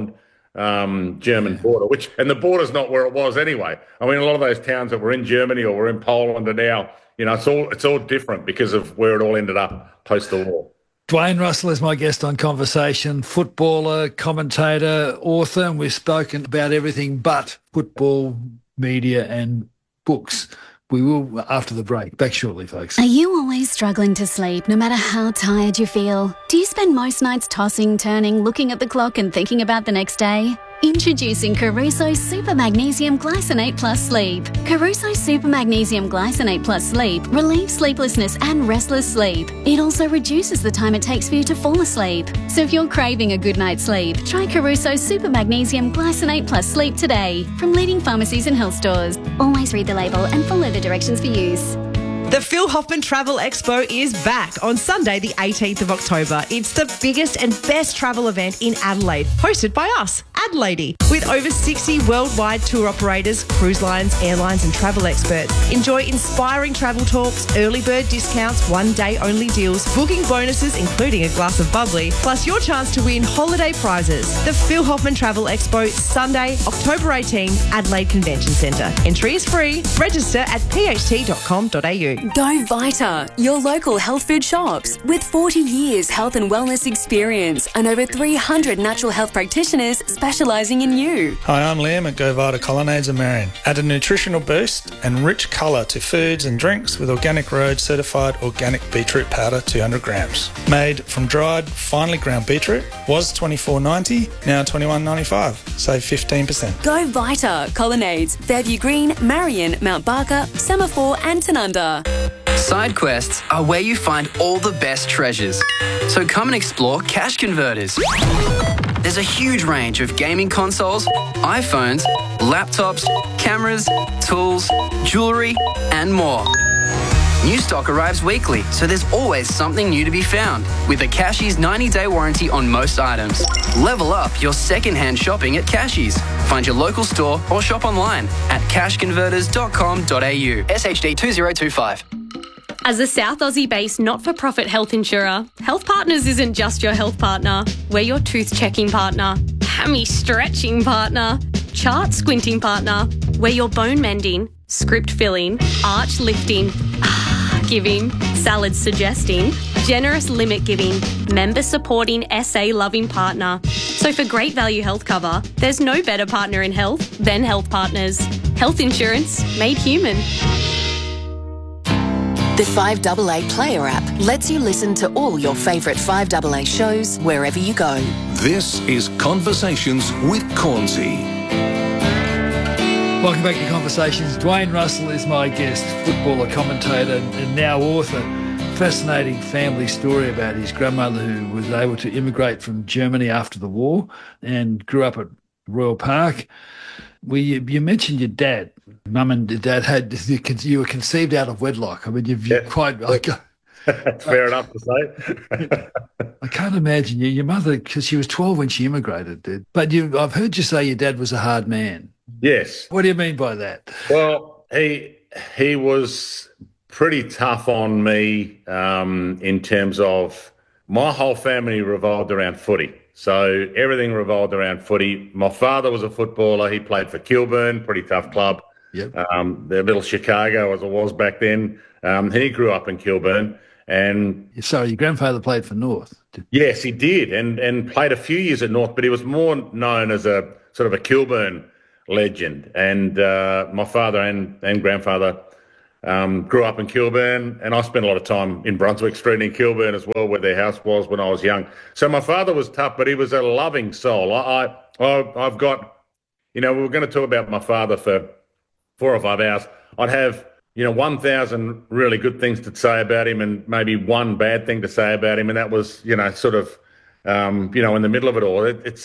Poland-German border, and the border's not where it was anyway. I mean, a lot of those towns that were in Germany or were in Poland are now, it's all different because of where it all ended up post the war. Dwayne Russell is my guest on Conversation, footballer, commentator, author, and we've spoken about everything but football, media and books. We will after the break. Back shortly, folks. Are you always struggling to sleep, no matter how tired you feel? Do you spend most nights tossing, turning, looking at the clock and thinking about the next day? Introducing Caruso Super Magnesium Glycinate Plus Sleep. Caruso Super Magnesium Glycinate Plus Sleep relieves sleeplessness and restless sleep. It also reduces the time it takes for you to fall asleep. So if you're craving a good night's sleep, try Caruso Super Magnesium Glycinate Plus Sleep today from leading pharmacies and health stores. Always read the label and follow the directions for use. The Phil Hoffmann Travel Expo is back on Sunday, the 18th of October. It's the biggest and best travel event in Adelaide, hosted by us, Adelaide, with over 60 worldwide tour operators, cruise lines, airlines and travel experts. Enjoy inspiring travel talks, early bird discounts, one-day only deals, booking bonuses including a glass of bubbly, plus your chance to win holiday prizes. The Phil Hoffmann Travel Expo, Sunday, October 18, Adelaide Convention Centre. Entry is free. Register at pht.com.au. Go Vita, your local health food shops. With 40 years health and wellness experience and over 300 natural health practitioners specialising in you. Hi, I'm Liam at Go Vita Colonnades in Marion. Add a nutritional boost and rich colour to foods and drinks with Organic Road certified organic beetroot powder, 200 grams. Made from dried, finely ground beetroot. Was $24.90, now $21.95. Save 15%. Go Vita, Colonnades, Fairview Green, Marion, Mount Barker, Semaphore and Tanunda. Side quests are where you find all the best treasures. So come and explore Cash Converters. There's a huge range of gaming consoles, iPhones, laptops, cameras, tools, jewellery, and more. New stock arrives weekly, so there's always something new to be found. With a Cashies 90-day warranty on most items. Level up your second-hand shopping at Cashies. Find your local store or shop online at cashconverters.com.au. SHD 2025. As a South Aussie-based not-for-profit health insurer, Health Partners isn't just your health partner. We're your tooth-checking partner, hammy-stretching partner, chart-squinting partner. We're your bone-mending, script-filling, arch-lifting, giving, salad-suggesting, generous limit-giving, member-supporting, SA-loving partner. So for great value health cover, there's no better partner in health than Health Partners. Health insurance made human. The 5AA Player app lets you listen to all your favourite 5AA shows wherever you go. This is Conversations with Cornsey. Welcome back to Conversations. Dwayne Russell is my guest, footballer, commentator and now author. Fascinating family story about his grandmother who was able to immigrate from Germany after the war and grew up at Royal Park. You mentioned your dad. Mum and dad you were conceived out of wedlock. I mean, you've quite... That's fair enough to say. I can't imagine your mother, because she was 12 when she immigrated, dude. But I've heard you say your dad was a hard man. Yes. What do you mean by that? Well, he was pretty tough on me in terms of my whole family revolved around footy. So everything revolved around footy. My father was a footballer. He played for Kilburn, pretty tough club. Yep. The little Chicago as it was back then. He grew up in Kilburn. And sorry, your grandfather played for North. Yes, he did, and played a few years at North, but he was more known as a sort of a Kilburn legend. And my father and grandfather grew up in Kilburn, and I spent a lot of time in Brunswick Street in Kilburn as well, where their house was when I was young. So my father was tough, but he was a loving soul. I've got, we were going to talk about my father for 4 or 5 hours. I'd have 1,000 really good things to say about him and maybe one bad thing to say about him. And that was, sort of, in the middle of it all. It's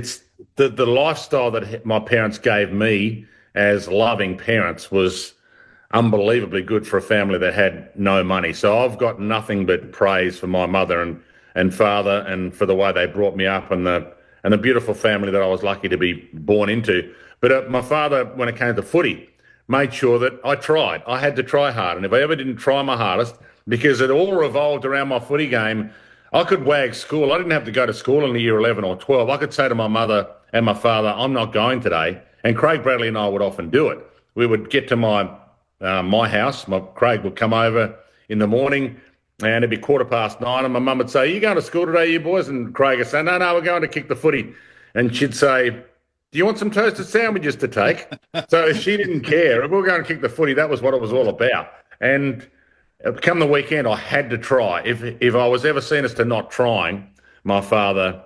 the lifestyle that my parents gave me as loving parents was unbelievably good for a family that had no money. So I've got nothing but praise for my mother and father and for the way they brought me up and the beautiful family that I was lucky to be born into. But my father, when it came to footy, made sure that I tried. I had to try hard. And if I ever didn't try my hardest, because it all revolved around my footy game, I could wag school. I didn't have to go to school in the year 11 or 12. I could say to my mother and my father, I'm not going today. And Craig Bradley and I would often do it. We would get to my house. Craig would come over in the morning and it'd be 9:15 and my mum would say, are you going to school today, you boys? And Craig would say, no, we're going to kick the footy. And she'd say, do you want some toasted sandwiches to take? So she didn't care. If we were going to kick the footy, that was what it was all about. And come the weekend, I had to try. If I was ever seen as to not trying, my father,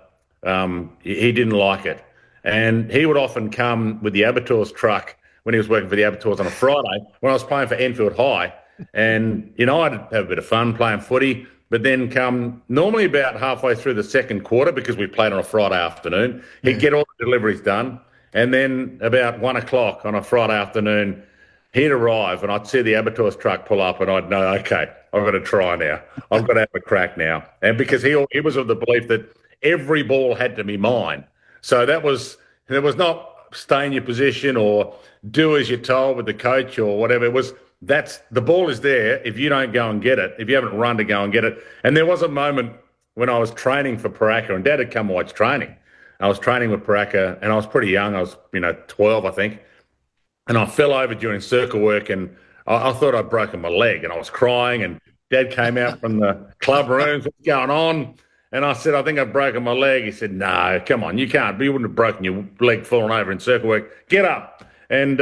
he didn't like it. And he would often come with the Abattoirs truck when he was working for the Abattoirs on a Friday when I was playing for Enfield High. And, I'd have a bit of fun playing footy. But then come normally about halfway through the second quarter, because we played on a Friday afternoon, he'd get all the deliveries done. And then about 1 o'clock on a Friday afternoon, he'd arrive and I'd see the Abattoirs truck pull up and I'd know, okay, I've got to try now. I've got to have a crack now. And because he was of the belief that every ball had to be mine. So there was not stay in your position or do as you're told with the coach or whatever. It was, the ball is there if you don't go and get it, if you haven't run to go and get it. And there was a moment when I was training for Paraka and Dad had come watch training. I was training with Paraka and I was pretty young. I was, 12, I think. And I fell over during circle work and I thought I'd broken my leg and I was crying and Dad came out from the club rooms, what's going on? And I said, I think I've broken my leg. He said, no, come on, you can't. You wouldn't have broken your leg falling over in circle work. Get up. And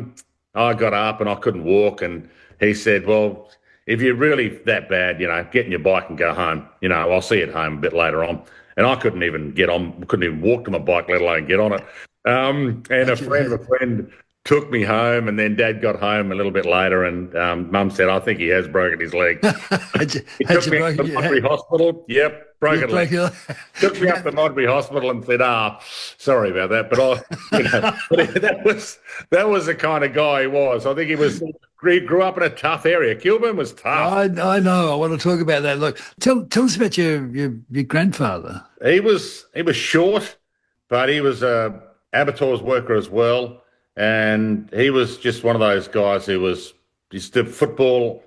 I got up and I couldn't walk. And he said, well, if you're really that bad, get in your bike and go home. I'll see you at home a bit later on. And I couldn't even couldn't even walk to my bike, let alone get on it. And a friend of a friend took me home, and then Dad got home a little bit later, and Mum said, I think he has broken his leg. He took me to the Modbury Hospital. Yep, broken leg. Took me up to Modbury Hospital and said, sorry about that. But that was the kind of guy he was. I think he grew up in a tough area. Kilburn was tough. I know. I want to talk about that. Look, tell us about your grandfather. He was short, but he was a Abattoirs worker as well. And he was just one of those guys who was just a footballer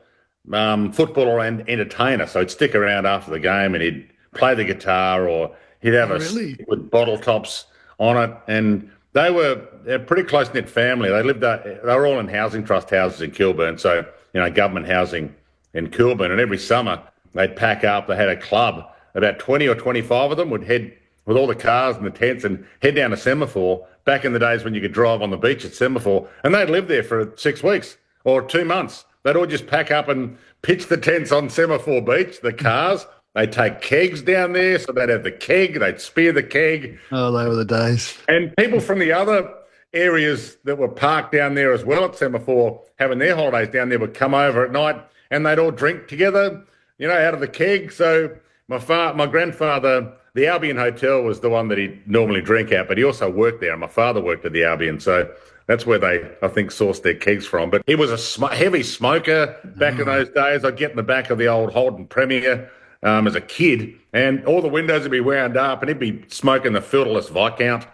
and entertainer. So he'd stick around after the game and he'd play the guitar or he'd have stick with bottle tops on it. And they're a pretty close-knit family. They were all in housing trust houses in Kilburn. So, government housing in Kilburn. And every summer they'd pack up. They had a club. About 20 or 25 of them would head with all the cars and the tents and head down to Semaphore back in the days when you could drive on the beach at Semaphore. And they'd live there for 6 weeks or 2 months. They'd all just pack up and pitch the tents on Semaphore Beach, the cars. They'd take kegs down there, so they'd have the keg. They'd spear the keg. Oh, they were the days. And people from the other areas that were parked down there as well at Semaphore, having their holidays down there, would come over at night and they'd all drink together, out of the keg. So my grandfather the Albion Hotel was the one that he'd normally drink at, but he also worked there, and my father worked at the Albion, so that's where they, I think, sourced their kegs from. But he was a heavy smoker back in those days. I'd get in the back of the old Holden Premier as a kid, and all the windows would be wound up, and he'd be smoking the filterless Viscount.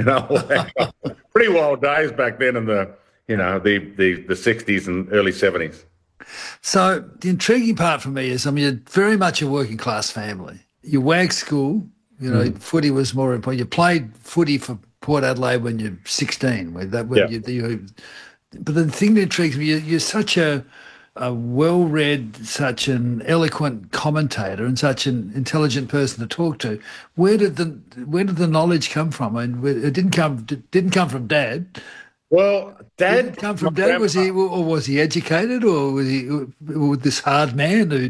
Pretty wild days back then in the 60s and early 70s. So the intriguing part for me is, you're very much a working class family. You WAG school, footy was more important. You played footy for Port Adelaide when you're 16. But the thing that intrigues me, you're such a well-read, such an eloquent commentator, and such an intelligent person to talk to. Where did the knowledge come from? And it didn't come from Dad. Well, Dad didn't come from Dad. Was he educated, or was he this hard man who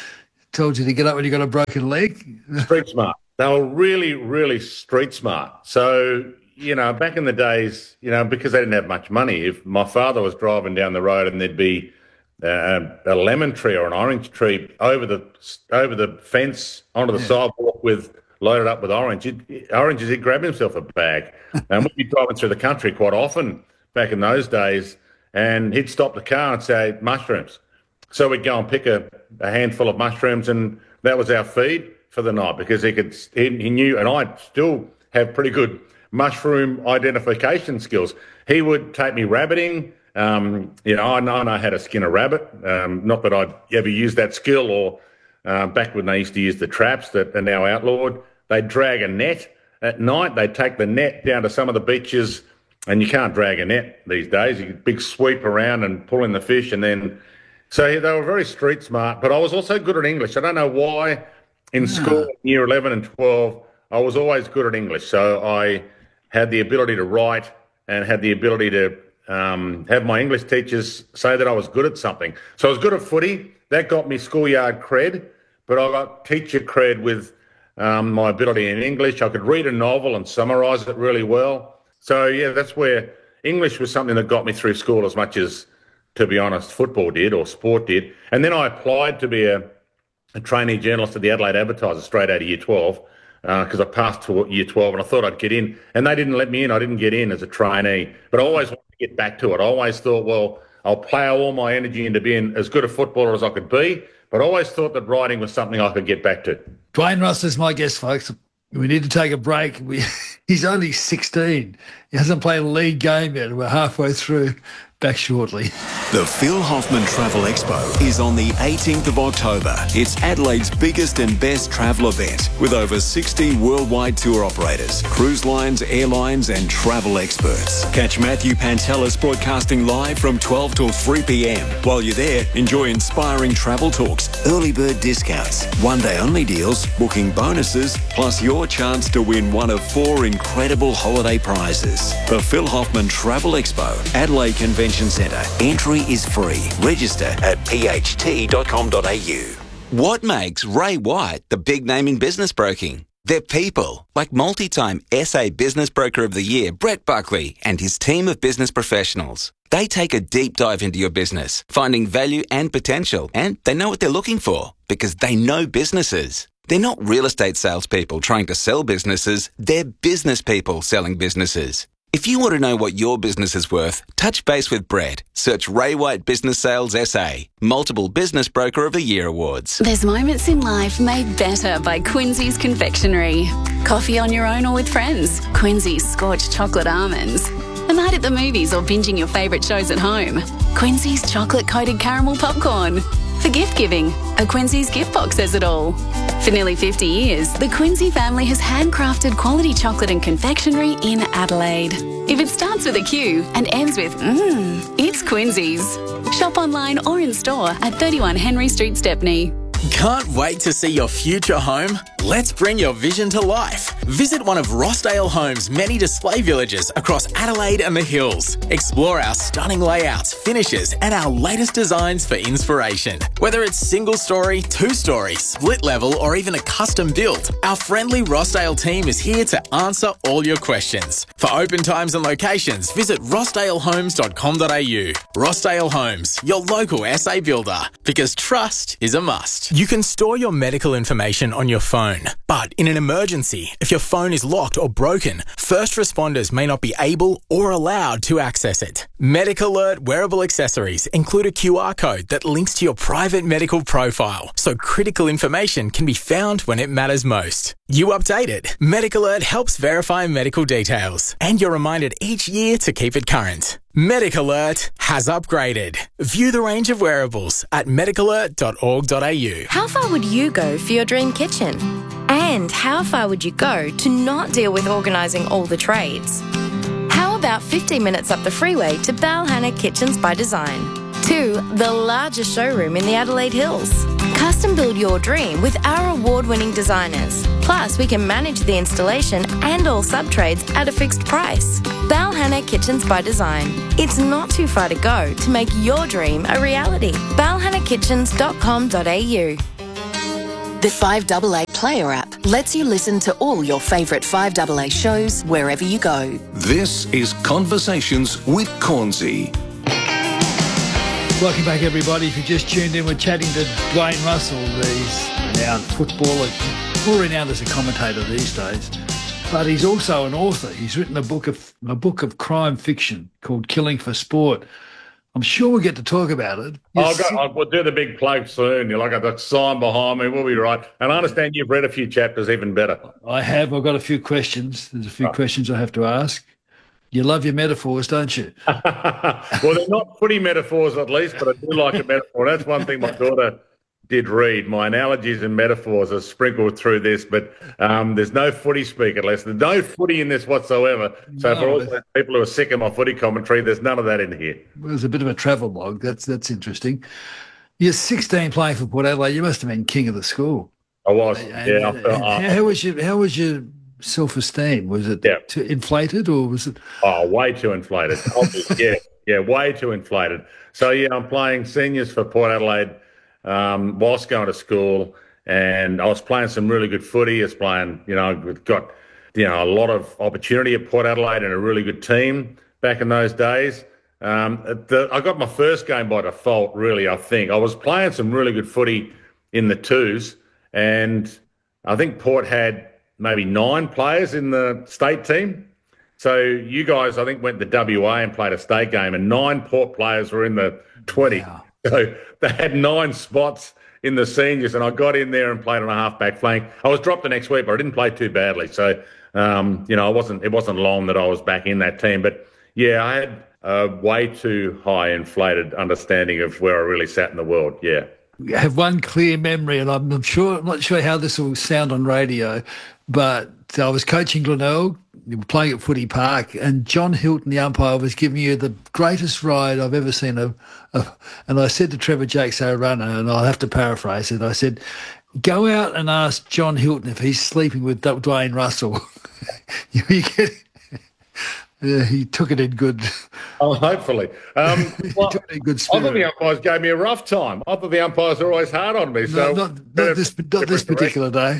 told you to get up when you got a broken leg? Street smart. They were really, really street smart. So, back in the days, because they didn't have much money, if my father was driving down the road and there'd be a lemon tree or an orange tree over the fence onto the sidewalk loaded up with oranges, he'd grab himself a bag. And we'd be driving through the country quite often back in those days, and he'd stop the car and say, mushrooms. So we'd go and pick a handful of mushrooms, and that was our feed for the night, because he knew, and I still have pretty good mushroom identification skills. He would take me rabbiting. I know how to skin a rabbit. Not that I'd ever used that skill, or back when they used to use the traps that are now outlawed. They'd drag a net at night. They'd take the net down to some of the beaches, and you can't drag a net these days. You get big sweep around and pull in the fish, and then... So they were very street smart, but I was also good at English. I don't know why in school, year 11 and 12, I was always good at English. So I had the ability to write and had the ability to have my English teachers say that I was good at something. So I was good at footy. That got me schoolyard cred, but I got teacher cred with my ability in English. I could read a novel and summarise it really well. So, that's where English was something that got me through school as much as, to be honest, football did or sport did. And then I applied to be a trainee journalist at the Adelaide Advertiser straight out of year 12 because I passed to year 12 and I thought I'd get in. And they didn't let me in. I didn't get in as a trainee. But I always wanted to get back to it. I always thought, well, I'll plough all my energy into being as good a footballer as I could be. But I always thought that writing was something I could get back to. Dwayne Russell is my guest, folks. We need to take a break. He's only 16. He hasn't played a league game yet. We're halfway through. Back shortly. The Phil Hoffman Travel Expo is on the 18th of October. It's Adelaide's biggest and best travel event with over 60 worldwide tour operators, cruise lines, airlines and travel experts. Catch Matthew Pantelis broadcasting live from 12 till 3 p.m. While you're there, enjoy inspiring travel talks, early bird discounts, one-day only deals, booking bonuses, plus your chance to win one of 4 incredible holiday prizes. The Phil Hoffman Travel Expo, Adelaide Convention Centre. Entry is free. Register at pht.com.au. What makes Ray White the big name in business broking? They're people like multi-time SA Business Broker of the Year, Brett Buckley, and his team of business professionals. They take a deep dive into your business, finding value and potential, and they know what they're looking for because they know businesses. They're not real estate salespeople trying to sell businesses. They're business people selling businesses. If you want to know what your business is worth, touch base with Brett. Search Ray White Business Sales SA. Multiple Business Broker of the Year awards. There's moments in life made better by Quincy's Confectionery. Coffee on your own or with friends. Quincy's Scorched Chocolate Almonds. A night at the movies or binging your favourite shows at home. Quincy's Chocolate-Coated Caramel Popcorn. For gift giving, a Quincy's gift box says it all. For nearly 50 years, the Quincy family has handcrafted quality chocolate and confectionery in Adelaide. If it starts with a Q and ends with it's Quincy's. Shop online or in store at 31 Henry Street, Stepney. Can't wait to see your future home? Let's bring your vision to life. Visit one of Rossdale Homes' many display villages across Adelaide and the Hills. Explore our stunning layouts, finishes, and our latest designs for inspiration. Whether it's single story, 2-story, split level, or even a custom build, our friendly Rossdale team is here to answer all your questions. For open times and locations, visit rossdalehomes.com.au. Rossdale Homes, your local SA builder, because trust is a must. You can store your medical information on your phone, phone. But in an emergency, if your phone is locked or broken, first responders may not be able or allowed to access it. Medic Alert wearable accessories include a QR code that links to your private medical profile, so critical information can be found when it matters most. You update it. Medic Alert helps verify medical details, and you're reminded each year to keep it current. Medic Alert has upgraded. View the range of wearables at medicalert.org.au. How far would you go for your dream kitchen? And how far would you go to not deal with organising all the trades? How about 15 minutes up the freeway to Balhanna Kitchens by Design? 2, the largest showroom in the Adelaide Hills. Custom build your dream with our award-winning designers. Plus, we can manage the installation and all sub-trades at a fixed price. Balhanna Kitchens by Design. It's not too far to go to make your dream a reality. balhannakitchens.com.au. The 5AA Player app lets you listen to all your favourite 5AA shows wherever you go. This is Conversations with Cornsey. Welcome back, everybody. If you just tuned in, we're chatting to Dwayne Russell, the renowned footballer, more renowned as a commentator these days. But he's also an author. He's written a book of crime fiction called Killing for Sport. I'm sure we'll get to talk about it. We'll do the big plug soon. You're like, I've got sign behind me. We'll be right. And I understand you've read a few chapters, even better. I have. I've got a few questions. There's a few questions I have to ask. You love your metaphors, don't you? Well, they're not footy metaphors, at least, but I do like a metaphor. That's one thing my daughter did read. My analogies and metaphors are sprinkled through this, but there's no footy speak, at least. There's no footy in this whatsoever. So for all the people who are sick of my footy commentary, there's none of that in here. Well, there's a bit of a travel log. That's interesting. You're 16 playing for Port Adelaide. You must have been king of the school. I was, How was your self-esteem? Was it too inflated, or was it? Oh, way too inflated. Way too inflated. So, I'm playing seniors for Port Adelaide whilst going to school, and I was playing some really good footy. I was playing, got, a lot of opportunity at Port Adelaide and a really good team back in those days. I got my first game by default, really, I think. I was playing some really good footy in the twos, and I think Port had maybe 9 players in the state team. So you guys, I think, went to WA and played a state game, and 9 Port players were in the 20. Wow. So they had 9 spots in the seniors, and I got in there and played on a half-back flank. I was dropped the next week, but I didn't play too badly. So, it wasn't long that I was back in that team. But, I had a way too high inflated understanding of where I really sat in the world, I have one clear memory, and I'm not sure how this will sound on radio, but I was coaching Glenelg, playing at Footy Park, and John Hilton, the umpire, was giving you the greatest ride I've ever seen. And I said to Trevor Jakes, our runner, and I'll have to paraphrase it, I said, go out and ask John Hilton if he's sleeping with Dwayne Russell. He took it in good. Oh, hopefully. He took it in good spirit. I thought the umpires gave me a rough time. I thought the umpires are always hard on me. So not this particular day.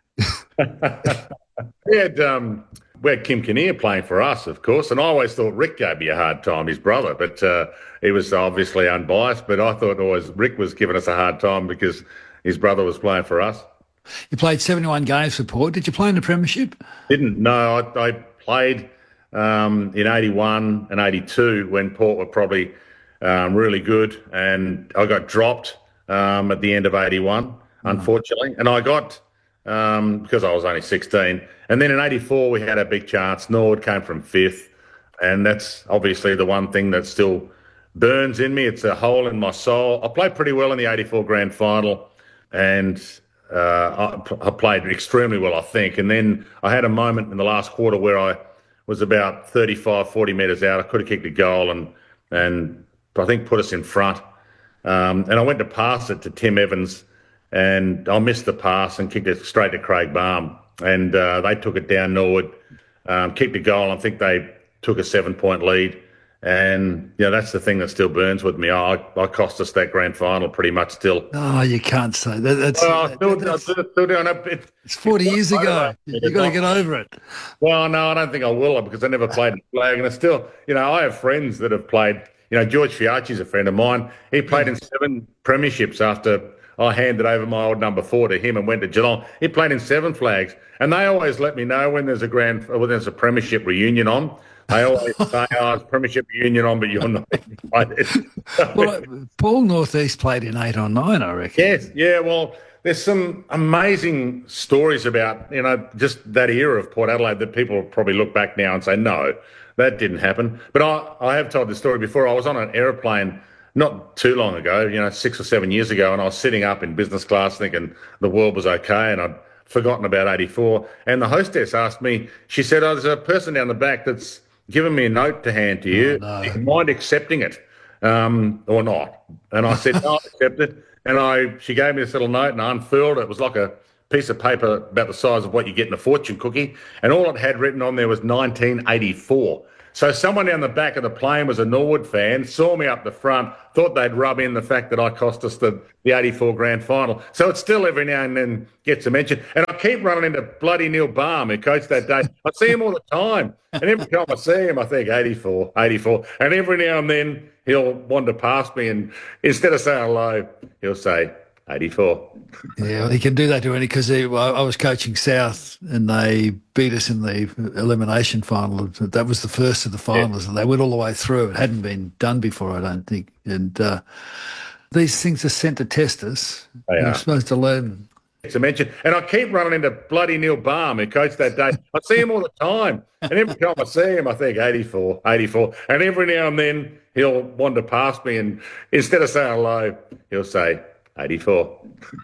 We had Kim Kinnear playing for us, of course, and I always thought Rick gave me a hard time, his brother, but he was obviously unbiased. But I thought always Rick was giving us a hard time because his brother was playing for us. You played 71 games for Port. Did you play in the Premiership? Didn't. No, I played in 81 and 82 when Port were probably really good, and I got dropped at the end of 81, unfortunately, and I got because I was only 16. And then in 84, we had a big chance. Norwood came from 5th, and that's obviously the one thing that still burns in me. It's a hole in my soul. I played pretty well in the 84 grand final, and I played extremely well, I think. And then I had a moment in the last quarter where I was about 35, 40 metres out. I could have kicked a goal and I think put us in front. And I went to pass it to Tim Evans, and I missed the pass and kicked it straight to Craig Baum. And they took it down Norwood, kicked a goal. I think they took a 7-point lead. And, that's the thing that still burns with me. I cost us that grand final pretty much still. Oh, you can't say that. Still doing it. It's 40 years ago. You've got to get over it. Well, no, I don't think I will, because I never played a flag. And it's still, I have friends that have played. George Fiacci's a friend of mine. He played in 7 premierships after I handed over my old number 4 to him and went to Geelong. He played in Seven Flags, and they always let me know when there's a premiership reunion on. They always say, it's premiership reunion on, but you're not invited. Well, Paul Northeast played in 8 or 9, I reckon. Yes, yeah, well, there's some amazing stories about, just that era of Port Adelaide that people probably look back now and say, no, that didn't happen. But I have told this story before. I was on an aeroplane not too long ago, 6 or 7 years ago, and I was sitting up in business class thinking the world was okay, and I'd forgotten about 84. And the hostess asked me, she said, there's a person down the back that's given me a note to hand to you. Oh, no. Do you mind accepting it or not? And I said, no, I'll accept it. And she gave me this little note, and I unfurled it. It was like a piece of paper about the size of what you get in a fortune cookie. And all it had written on there was 1984. So someone down the back of the plane was a Norwood fan, saw me up the front, thought they'd rub in the fact that I cost us the 84 grand final. So it still every now and then gets a mention. And I keep running into bloody Neil Baum, who coached that day. I see him all the time. And every time I see him, I think 84. And every now and then he'll wander past me, and instead of saying hello, he'll say 84. Yeah, well, he can do that to any, because I was coaching South and they beat us in the elimination final. That was the first of the finals, and they went all the way through. It hadn't been done before, I don't think. And these things are sent to test us. We're supposed to learn. To mention, and I keep running into bloody Neil Baum, who coached that day. I see him all the time, and every time I see him, I think 84. And every now and then he'll wander past me, and instead of saying hello, he'll say 84.